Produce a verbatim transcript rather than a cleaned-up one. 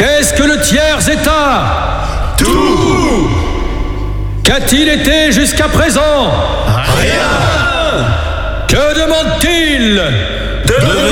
Qu'est-ce que le tiers-état? Tout. Qu'a-t-il été jusqu'à présent? Rien. Que demande-t-il? De